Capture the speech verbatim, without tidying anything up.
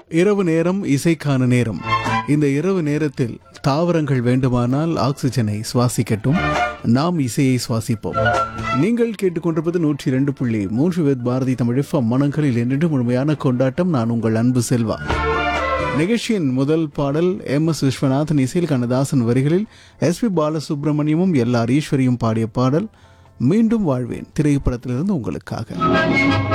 இரவு நேரம் இசைக்கான நேரம். இந்த இரவு நேரத்தில் தாவரங்கள் வேண்டுமானால் ஆக்சிஜனை சுவாசிக்கட்டும், நாம் இசையை சுவாசிப்போம். நீங்கள் கேட்டுக்கொண்டிருப்பது நூற்றி இரண்டு புள்ளி மூன்று வித் பாரதி தமிழ் எஃப்எம். மனங்களில் என்று முழுமையான கொண்டாட்டம். நான் உங்கள் அன்பு செல்வா. நிகழ்ச்சியின் முதல் பாடல் எம் எஸ் விஸ்வநாதன் இசையில் கண்ணதாசன் வரிகளில் எஸ் பி பாலசுப்ரமணியமும் எல் ஆர் ஈஸ்வரியும் பாடிய பாடல் மீண்டும் வாழ்வேன் திரைப்படத்திலிருந்து உங்களுக்காக.